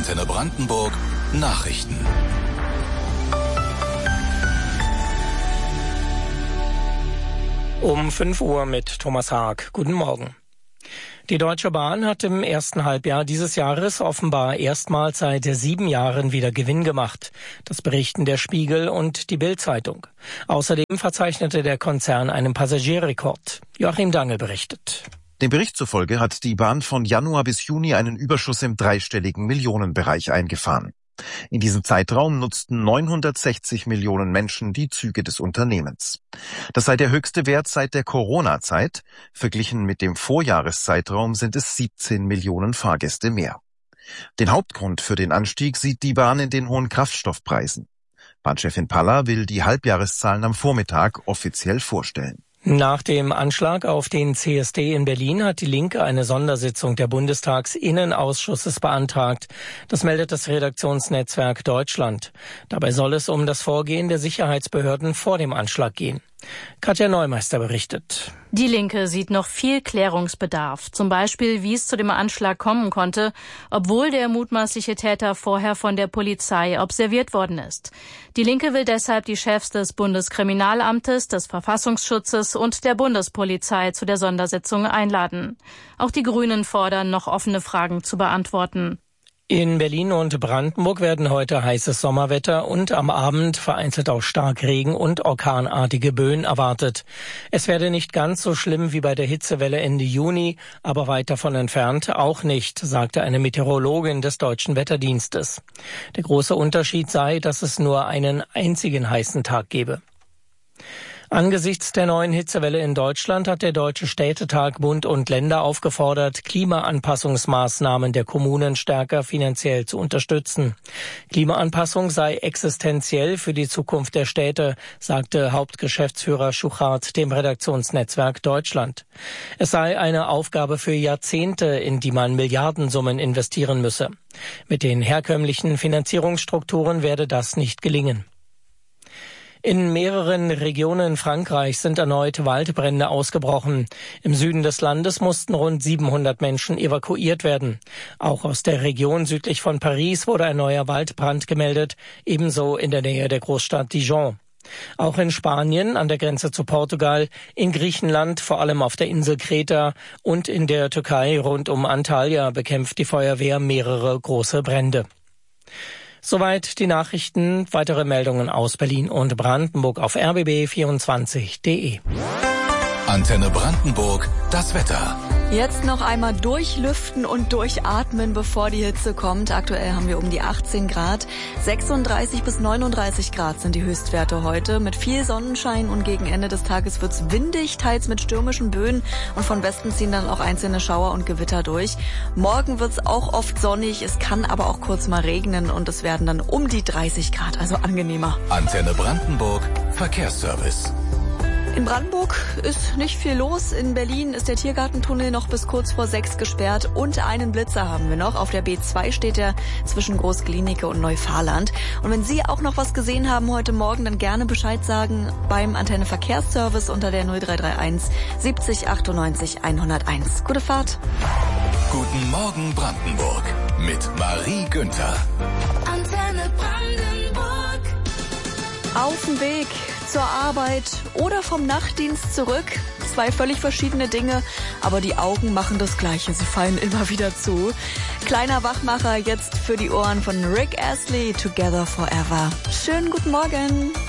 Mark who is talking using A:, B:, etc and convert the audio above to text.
A: Antenne Brandenburg Nachrichten.
B: Um 5 Uhr mit Thomas Haag. Guten Morgen. Die Deutsche Bahn hat im ersten Halbjahr dieses Jahres offenbar erstmals seit 7 Jahren wieder Gewinn gemacht. Das berichten der Spiegel und die Bild-Zeitung. Außerdem verzeichnete der Konzern einen Passagierrekord. Joachim Dangel berichtet.
C: Dem Bericht zufolge hat die Bahn von Januar bis Juni einen Überschuss im dreistelligen Millionenbereich eingefahren. In diesem Zeitraum nutzten 960 Millionen Menschen die Züge des Unternehmens. Das sei der höchste Wert seit der Corona-Zeit. Verglichen mit dem Vorjahreszeitraum sind es 17 Millionen Fahrgäste mehr. Den Hauptgrund für den Anstieg sieht die Bahn in den hohen Kraftstoffpreisen. Bahnchefin Paller will die Halbjahreszahlen am Vormittag offiziell vorstellen.
B: Nach dem Anschlag auf den CSD in Berlin hat die Linke eine Sondersitzung der Bundestagsinnenausschusses beantragt. Das meldet das Redaktionsnetzwerk Deutschland. Dabei soll es um das Vorgehen der Sicherheitsbehörden vor dem Anschlag gehen. Katja Neumeister berichtet.
D: Die Linke sieht noch viel Klärungsbedarf. Zum Beispiel, wie es zu dem Anschlag kommen konnte, obwohl der mutmaßliche Täter vorher von der Polizei observiert worden ist. Die Linke will deshalb die Chefs des Bundeskriminalamtes, des Verfassungsschutzes und der Bundespolizei zu der Sondersitzung einladen. Auch die Grünen fordern, noch offene Fragen zu beantworten.
B: In Berlin und Brandenburg werden heute heißes Sommerwetter und am Abend vereinzelt auch Starkregen und orkanartige Böen erwartet. Es werde nicht ganz so schlimm wie bei der Hitzewelle Ende Juni, aber weit davon entfernt auch nicht, sagte eine Meteorologin des Deutschen Wetterdienstes. Der große Unterschied sei, dass es nur einen einzigen heißen Tag gebe. Angesichts der neuen Hitzewelle in Deutschland hat der Deutsche Städtetag Bund und Länder aufgefordert, Klimaanpassungsmaßnahmen der Kommunen stärker finanziell zu unterstützen. Klimaanpassung sei existenziell für die Zukunft der Städte, sagte Hauptgeschäftsführer Schuchart dem Redaktionsnetzwerk Deutschland. Es sei eine Aufgabe für Jahrzehnte, in die man Milliardensummen investieren müsse. Mit den herkömmlichen Finanzierungsstrukturen werde das nicht gelingen. In mehreren Regionen Frankreichs sind erneut Waldbrände ausgebrochen. Im Süden des Landes mussten rund 700 Menschen evakuiert werden. Auch aus der Region südlich von Paris wurde ein neuer Waldbrand gemeldet, ebenso in der Nähe der Großstadt Dijon. Auch in Spanien, an der Grenze zu Portugal, in Griechenland, vor allem auf der Insel Kreta und in der Türkei rund um Antalya bekämpft die Feuerwehr mehrere große Brände. Soweit die Nachrichten. Weitere Meldungen aus Berlin und Brandenburg auf rbb24.de.
A: Antenne Brandenburg, das Wetter.
E: Jetzt noch einmal durchlüften und durchatmen, bevor die Hitze kommt. Aktuell haben wir um die 18 Grad. 36 bis 39 Grad sind die Höchstwerte heute. Mit viel Sonnenschein und gegen Ende des Tages wird's windig, teils mit stürmischen Böen. Und von Westen ziehen dann auch einzelne Schauer und Gewitter durch. Morgen wird's auch oft sonnig. Es kann aber auch kurz mal regnen und es werden dann um die 30 Grad, also angenehmer.
A: Antenne Brandenburg, Verkehrsservice.
E: In Brandenburg ist nicht viel los. In Berlin ist der Tiergartentunnel noch bis kurz vor 6 gesperrt und einen Blitzer haben wir noch. Auf der B2 steht er zwischen Großklinike und Neufahrland. Und wenn Sie auch noch was gesehen haben heute Morgen, dann gerne Bescheid sagen beim Antenne Verkehrsservice unter der 0331 70 98 101. Gute Fahrt.
A: Guten Morgen Brandenburg mit Marie Günther.
E: Antenne Brandenburg. Auf dem Weg zur Arbeit oder vom Nachtdienst zurück. 2 völlig verschiedene Dinge, aber die Augen machen das Gleiche. Sie fallen immer wieder zu. Kleiner Wachmacher jetzt für die Ohren von Rick Astley, Together Forever. Schönen guten Morgen.